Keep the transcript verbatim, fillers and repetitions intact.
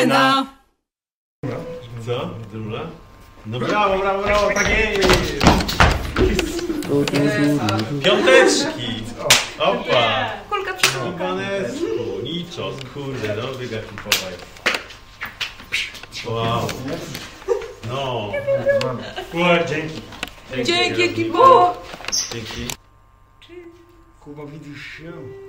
No. Co? Drula? No brawo, brawo, brawo, tak jest! Piąteczki! Opa! Kulka przyszła. Panesku, niczo, kurde, no wygapipowaj. Wow. No. Kuba, dzięki. Dzięki, Kibo! Dzięki. Kuba, widzisz się?